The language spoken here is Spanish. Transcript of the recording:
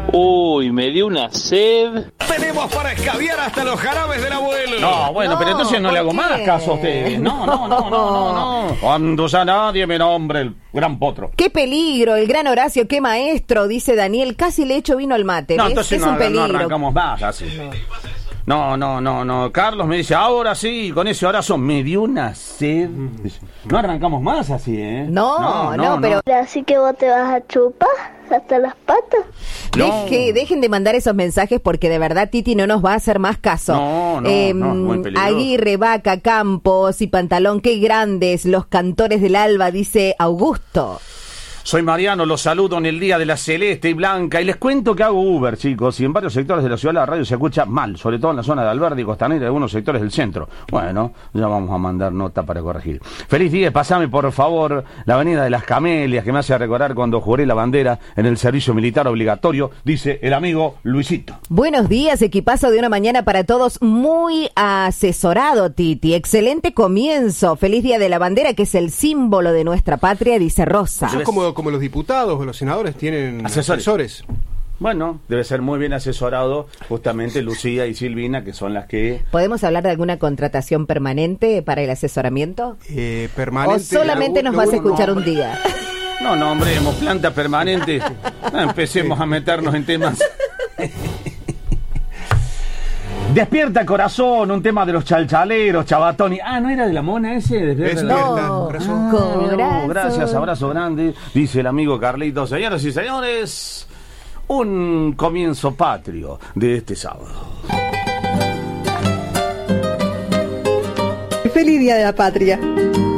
Uy, me dio una sed. Tenemos para escabiar hasta los jarabes del abuelo. No, bueno, pero entonces no le hago más caso a ustedes. No. Cuando ya nadie me nombre el gran potro. ¡Qué peligro! El gran Horacio, qué maestro, dice Daniel. Casi le echo vino al mate. No, ¿ves? entonces Es no, un peligro. no arrancamos más así. No. Carlos me dice, ahora sí, con ese abrazo me dio una sed. No arrancamos más así, ¿eh? No, pero... Así que vos te vas a chupar hasta las patas. Dejen de mandar esos mensajes porque de verdad Titi no nos va a hacer más caso. No, muy peligroso. Aguirre, Vaca, Campos y Pantalón, qué grandes los cantores del alba, dice Augusto. Soy Mariano, los saludo en el día de la celeste y blanca y les cuento que hago Uber, chicos, y en varios sectores de la ciudad la radio se escucha mal, sobre todo en la zona de Alberdi, Costanera y algunos sectores del centro. Bueno, ya vamos a mandar nota para corregir. Feliz día, pasame por favor la avenida de las Camelias que me hace recordar cuando juré la bandera en el servicio militar obligatorio, dice el amigo Luisito. Buenos días, equipazo de una mañana para todos, muy asesorado Titi, excelente comienzo, feliz día de la bandera que es el símbolo de nuestra patria, dice Rosa. Eso es como los diputados o los senadores tienen asesores. Bueno, debe ser muy bien asesorado justamente Lucía y Silvina, que son las que... ¿Podemos hablar de alguna contratación permanente para el asesoramiento? Permanente. ¿O solamente nos vas a escuchar un día? No, nombremos planta permanente. Empecemos a meternos en temas... Despierta corazón, un tema de los chalchaleros, Chabatoni. Ah, ¿no era de la mona ese? Gracias, abrazo grande, dice el amigo Carlitos. Señoras y señores, un comienzo patrio de este sábado. Feliz Día de la Patria.